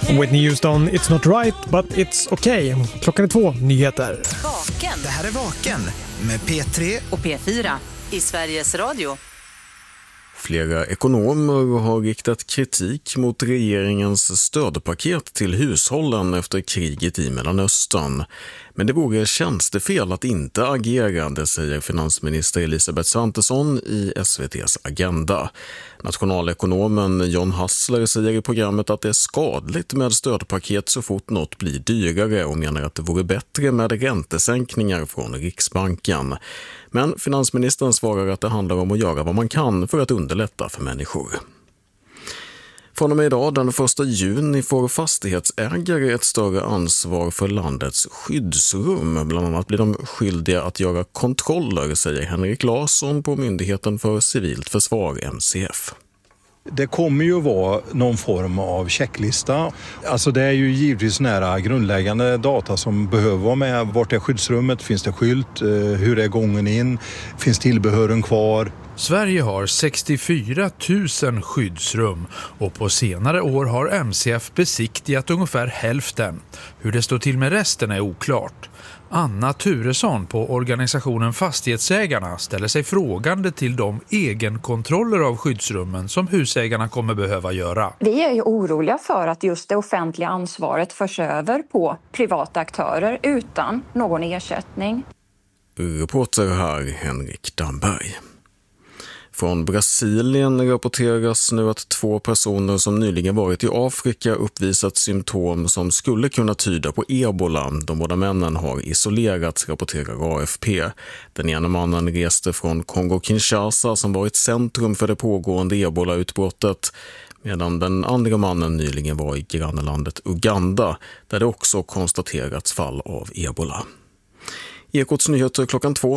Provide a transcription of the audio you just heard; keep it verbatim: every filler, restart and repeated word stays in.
Whitney Houston, It's Not Right, but It's Okay. Klockan är två, nyheter. Vaken. Det här är Vaken med P tre Och P fyra i Sveriges Radio. Flera ekonomer har riktat kritik mot regeringens stödpaket till hushållen efter kriget i Mellanöstern. Men det vore tjänstefel att inte agera, det säger finansminister Elisabeth Svantesson i S V T:s Agenda. Nationalekonomen John Hassler säger i programmet att det är skadligt med stödpaket så fort något blir dyrare och menar att det vore bättre med räntesänkningar från Riksbanken. Men finansministern svarar att det handlar om att göra vad man kan för att underlätta för människor. Från och med idag, den första juni, får fastighetsägare ett större ansvar för landets skyddsrum. Bland annat blir de skyldiga att göra kontroller, säger Henrik Larsson på Myndigheten för civilt försvar, M C F. Det kommer ju vara någon form av checklista. Alltså det är ju givetvis nära grundläggande data som behöver vara med. Vart är skyddsrummet? Finns det skylt? Hur är gången in? Finns tillbehören kvar? Sverige har sextiofyra tusen skyddsrum och på senare år har M C F besiktigat ungefär hälften. Hur det står till med resten är oklart. Anna Turesson på organisationen Fastighetsägarna ställer sig frågande till de egenkontroller av skyddsrummen som husägarna kommer behöva göra. Vi är ju oroliga för att just det offentliga ansvaret förs över på privata aktörer utan någon ersättning. Reporter här Henrik Damberg. Från Brasilien rapporteras nu att två personer som nyligen varit i Afrika uppvisat symptom som skulle kunna tyda på ebola. De båda männen har isolerats, rapporterar A F P. Den ena mannen reste från Kongo-Kinshasa som varit centrum för det pågående ebola-utbrottet, medan den andra mannen nyligen var i grannlandet Uganda där det också konstaterats fall av ebola. Ekots nyheter klockan två.